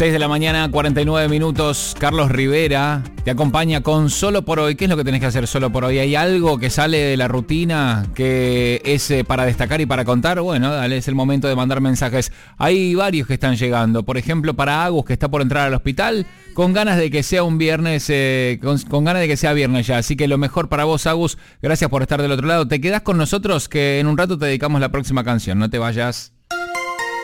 6 de la mañana, 49 minutos. Carlos Rivera te acompaña con Solo por Hoy. ¿Qué es lo que tenés que hacer solo por hoy? ¿Hay algo que sale de la rutina que es para destacar y para contar? Bueno, dale, es el momento de mandar mensajes. Hay varios que están llegando. Por ejemplo, para Agus, que está por entrar al hospital, con ganas de que sea un viernes, con ganas de que sea viernes ya. Así que lo mejor para vos, Agus. Gracias por estar del otro lado. Te quedás con nosotros, que en un rato te dedicamos la próxima canción. No te vayas.